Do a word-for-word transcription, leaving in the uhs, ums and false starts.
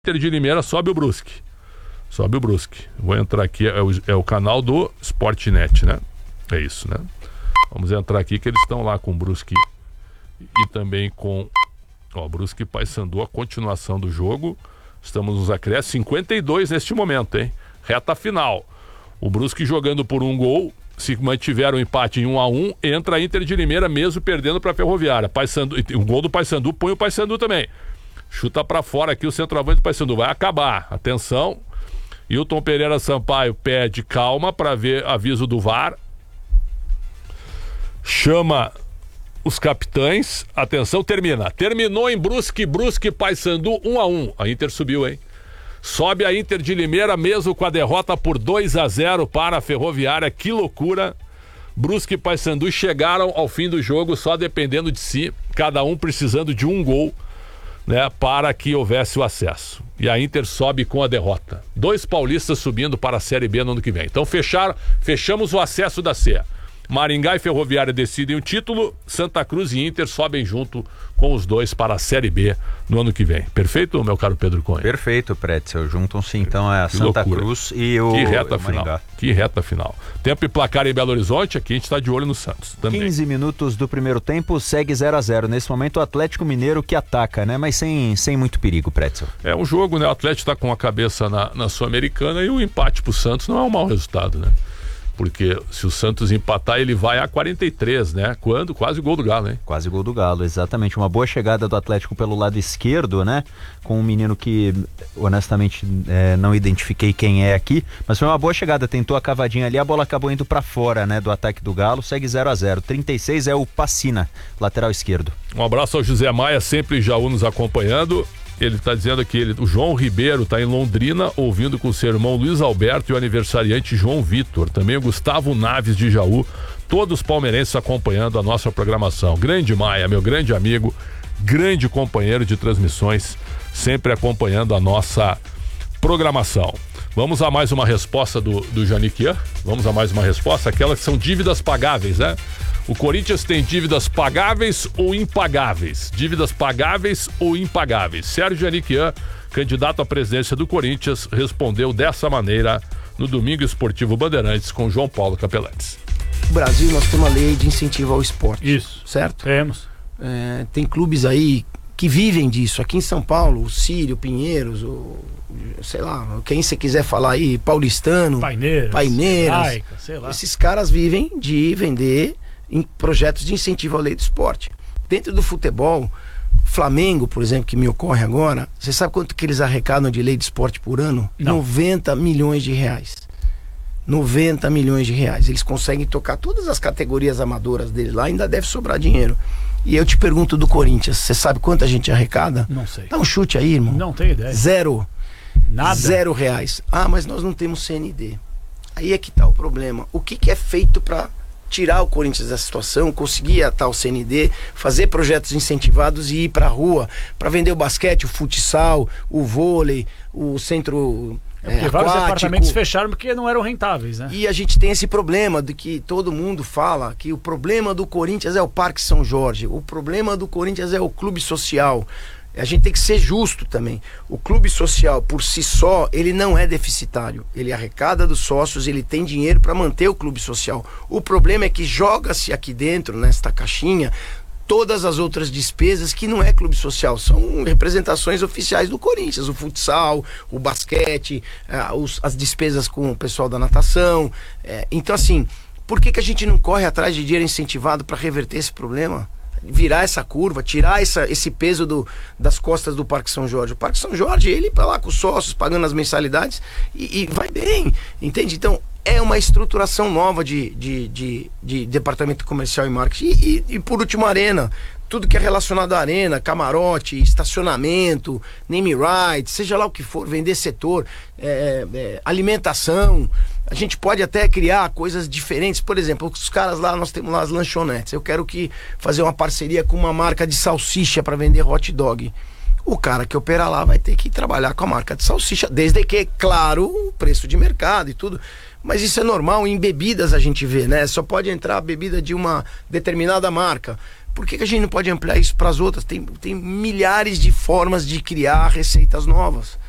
Inter de Limeira sobe o Brusque. Sobe o Brusque. Vou entrar aqui, é o, é o canal do Sportnet, né? É isso, né? Vamos entrar aqui que eles estão lá com o Brusque e também com, ó, Brusque e Paysandu, a continuação do jogo. Estamos nos acréscimos, cinquenta e dois neste momento, hein? Reta final. O Brusque jogando por um gol. Se mantiver o empate em um a um, entra a Inter de Limeira mesmo perdendo para a Ferroviária. Paysandu, o gol do Paysandu põe o Paysandu também. Chuta para fora aqui o centroavante do Paysandu. Vai acabar. Atenção. Hilton Pereira Sampaio pede calma para ver aviso do V A R. Chama os capitães. Atenção, termina. Terminou em Brusque, Brusque, Paysandu, um a um. A Inter subiu, hein? Sobe a Inter de Limeira mesmo com a derrota por dois a zero para a Ferroviária. Que loucura. Brusque e Paysandu chegaram ao fim do jogo só dependendo de si. Cada um precisando de um gol, né, para que houvesse o acesso. E a Inter sobe com a derrota. Dois paulistas subindo para a Série B no ano que vem. Então fechar, fechamos o acesso da C. Maringá e Ferroviária decidem o título. Santa Cruz e Inter sobem junto com os dois para a Série B no ano que vem. Perfeito, meu caro Pedro Cunha? Perfeito, Pretzel. Juntam-se então a que Santa loucura. Cruz e o que reta o final. Maringá. Que reta final. Tempo e placar em Belo Horizonte. Aqui a gente está de olho no Santos também. quinze minutos do primeiro tempo, segue zero a zero. Nesse momento o Atlético Mineiro que ataca, né? Mas sem, sem muito perigo, Pretzel. É um jogo, né? O Atlético está com a cabeça na, na Sul-Americana e o empate pro Santos não é um mau resultado, né? Porque se o Santos empatar, ele vai a quarenta e três, né? Quando? Quase gol do Galo, hein? Quase gol do Galo, exatamente. Uma boa chegada do Atlético pelo lado esquerdo, né? Com um menino que, honestamente, é, não identifiquei quem é aqui, mas foi uma boa chegada. Tentou a cavadinha ali, a bola acabou indo pra fora, né? Do ataque do Galo. Segue zero a zero. trinta e seis é o Pacina, lateral esquerdo. Um abraço ao José Maia, sempre em Jaú nos acompanhando. Ele está dizendo que ele, o João Ribeiro está em Londrina, ouvindo com o seu irmão Luiz Alberto e o aniversariante João Vitor. Também o Gustavo Naves de Jaú. Todos os palmeirenses acompanhando a nossa programação. Grande Maia, meu grande amigo, grande companheiro de transmissões, sempre acompanhando a nossa programação. Vamos a mais uma resposta do, do Janiquian? Vamos a mais uma resposta? Aquelas que são dívidas pagáveis, né? O Corinthians tem dívidas pagáveis ou impagáveis? Dívidas pagáveis ou impagáveis? Sérgio Janiquian, candidato à presidência do Corinthians, respondeu dessa maneira no Domingo Esportivo Bandeirantes com João Paulo Capelletti. No Brasil nós temos uma lei de incentivo ao esporte. Isso. Certo? Temos. É, tem clubes aí que vivem disso. Aqui em São Paulo, o Sírio, Pinheiros, o, sei lá, quem você quiser falar aí, Paulistano, Paineiras, Paineiras Laica, sei lá. Esses caras vivem de vender em projetos de incentivo à lei do esporte. Dentro do futebol, Flamengo, por exemplo, que me ocorre agora, você sabe quanto que eles arrecadam de lei de esporte por ano? Não. noventa milhões de reais. noventa milhões de reais. Eles conseguem tocar todas as categorias amadoras deles lá, ainda deve sobrar dinheiro. E eu te pergunto do Corinthians, você sabe quanto a gente arrecada? Não sei. Dá um chute aí, irmão. Não tenho ideia. Zero. Nada. Zero reais. Ah, mas nós não temos C N D. Aí é que tá o problema. O que que é feito para tirar o Corinthians da situação, conseguir atar o C N D, fazer projetos incentivados e ir pra rua para vender o basquete, o futsal, o vôlei, o centro é porque é, vários aquático. departamentos fecharam porque não eram rentáveis, né? E a gente tem esse problema de que todo mundo fala que o problema do Corinthians é o Parque São Jorge, o problema do Corinthians é o clube social. A gente tem que ser justo também. O clube social, por si só, ele não é deficitário. Ele arrecada dos sócios, ele tem dinheiro para manter o clube social. O problema é que joga-se aqui dentro, nesta caixinha, todas as outras despesas que não é clube social. São representações oficiais do Corinthians. O futsal, o basquete, ah, os, as despesas com o pessoal da natação. É, então, assim, por que que a gente não corre atrás de dinheiro incentivado para reverter esse problema? Virar essa curva, tirar essa, esse peso do, das costas do Parque São Jorge. O Parque São Jorge, ele para lá com os sócios, pagando as mensalidades e, e vai bem, entende? Então, é uma estruturação nova de, de, de, de departamento comercial e marketing. E, e, e por último, arena. Tudo que é relacionado à arena, camarote, estacionamento, name rights, seja lá o que for, vender setor, é, é, alimentação. A gente pode até criar coisas diferentes. Por exemplo, os caras lá, nós temos lá as lanchonetes. Eu quero que fazer uma parceria com uma marca de salsicha para vender hot dog. O cara que opera lá vai ter que trabalhar com a marca de salsicha, desde que, claro, o preço de mercado e tudo. Mas isso é normal, em bebidas a gente vê, né? Só pode entrar a bebida de uma determinada marca. Por que que a gente não pode ampliar isso para as outras? Tem, tem milhares de formas de criar receitas novas.